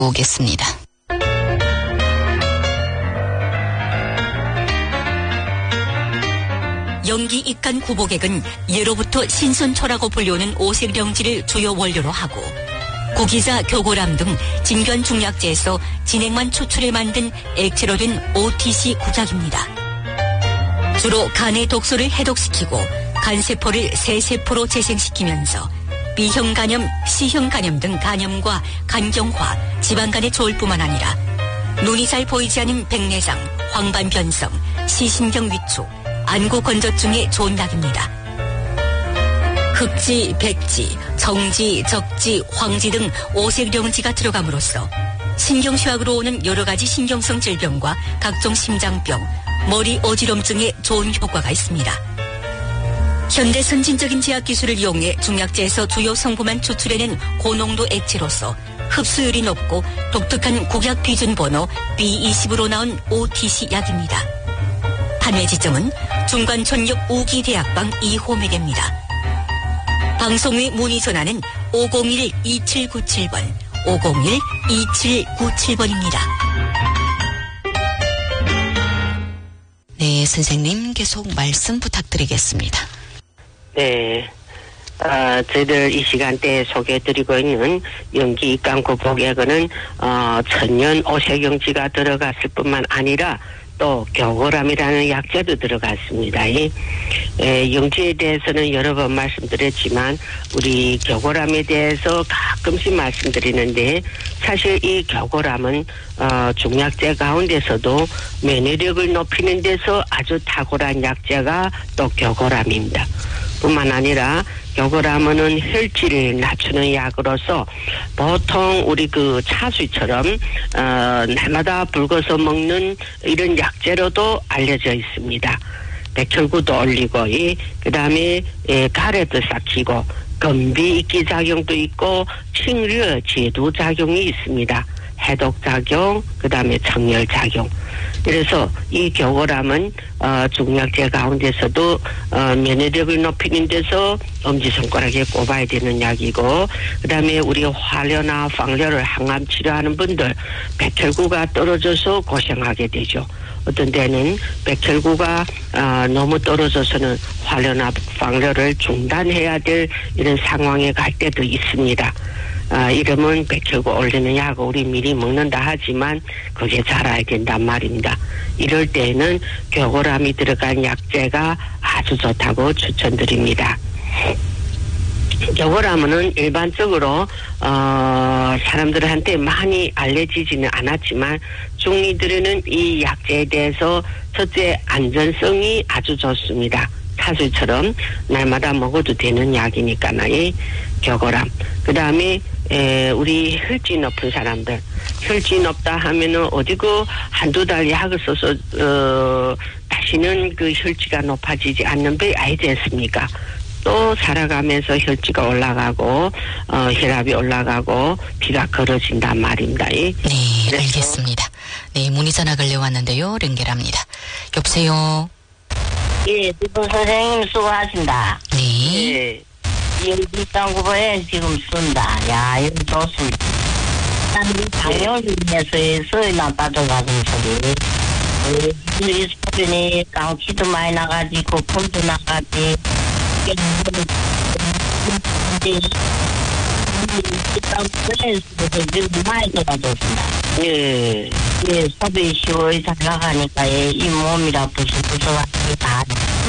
오겠습니다. 연기 입간 구복액은 예로부터 신선초라고 불리우는 오색령지를 주요 원료로 하고 고기자, 교고람 등 진변 중약제에서 진액만 추출해 만든 액체로 된 OTC 구작입니다. 주로 간의 독소를 해독시키고 간세포를 새세포로 재생시키면서 B형 간염, C형 간염 등 간염과 간경화, 지방간에 좋을 뿐만 아니라 눈이 잘 보이지 않은 백내장, 황반변성, 시신경 위축, 안구 건조증에 좋은 약입니다. 흑지, 백지, 정지, 적지, 황지 등 오색령지가 들어감으로써 신경쇠약으로 오는 여러 가지 신경성 질병과 각종 심장병, 머리 어지럼증에 좋은 효과가 있습니다. 현대 선진적인 제약 기술을 이용해 중약제에서 주요 성분만 추출해낸 고농도 액체로서 흡수율이 높고 독특한 국약 비준 번호 B20으로 나온 OTC 약입니다. 판매 지점은 중관촌역 우기대학방 2호 매개입니다. 방송 후에 문의 전화는 501-2797번, 501-2797번입니다. 네, 선생님 계속 말씀 부탁드리겠습니다. 네. 저희들 이 시간대에 소개해드리고 있는 연기 입간구 복약은 천연 오색용지가 들어갔을 뿐만 아니라 또 교고람이라는 약재도 들어갔습니다. 용지에 대해서는 여러 번 말씀드렸지만 우리 교고람에 대해서 가끔씩 말씀드리는데 사실 이 교고람은 중약재 가운데서도 면역력을 높이는 데서 아주 탁월한 약재가 또 교고람입니다. 뿐만 아니라 교고람은 혈질을 낮추는 약으로서 보통 우리 그 차수처럼 날마다 불궈서 먹는 이런 약재로도 알려져 있습니다. 백혈구도 올리고 그다음에 가래도 삭히고 건비 익기 작용도 있고 칭류 제두 작용이 있습니다. 해독 작용, 그다음에 청열 작용. 그래서 이 교고람은 중약재 가운데서도 면역력을 높이는 데서 엄지손가락에 꼽아야 되는 약이고, 그다음에 우리 화료나 방료를 항암 치료하는 분들 백혈구가 떨어져서 고생하게 되죠. 어떤 때는 백혈구가 너무 떨어져서는 화료나 방료를 중단해야 될 이런 상황에 갈 때도 있습니다. 이러면 백혈구 올리는 약을 우리 미리 먹는다 하지만 그게 자라야 된단 말입니다. 이럴 때에는 교고람이 들어간 약재가 아주 좋다고 추천드립니다. 교고람은 일반적으로 사람들한테 많이 알려지지는 않았지만 중이들에는 이 약재에 대해서 첫째 안전성이 아주 좋습니다. 사술처럼 날마다 먹어도 되는 약이니까요. 교고람. 그 다음에 우리 혈질 높은 사람들, 혈질 높다 하면은 어디고 한두 달 약을 써서 다시는 그 혈질가 높아지지 않는 배 아니지 않습니까? 또 살아가면서 혈질가 올라가고 혈압이 올라가고 피가 걸어진단 말입니다. 네, 알겠습니다. 네, 문의 전화 걸려왔는데요. 연결합니다. 여보세요. 예, 지금 선생님 수고하신다. 네. 연기장구보에 지금 쓴다. 야, 이거 좋습니다. 당뇨에서 빠져가는 소리. 이 소변이 강치도 많이 나가지고 폼도 나가지. 지금 많이 들어가졌습니다. 예. 예, 소변이 시원히 잘 나가니까 이 몸이라 부수부수하게 다.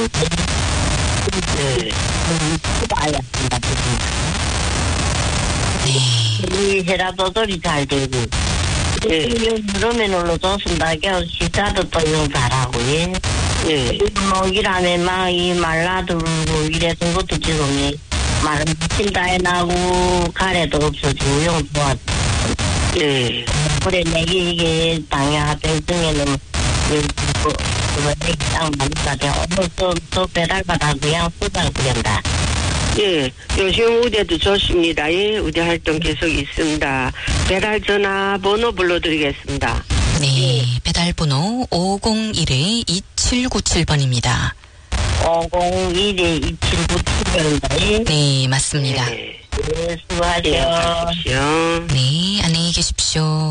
이 혈압 조절이 잘 되고, 그러면 좋습니다. 식사도 또 영 잘하고, 일하면 막 이 말라들고 이래서 것도 지금 마른 침다에 나고 가래도 없어지고 영 좋아. 그래 이게 당뇨합병증에는 그거 딱 맞다. 또 배달받아 그냥 쓰다 그런다. 예, 요즘 우대도 좋습니다. 예, 우대 활동 계속 있습니다. 배달 전화 번호 불러드리겠습니다. 네, 배달 번호 501-2797번입니다. 501-2797번입니다. 네, 맞습니다. 예. 네, 수고하세요. 하십시오. 네, 안녕히 계십시오.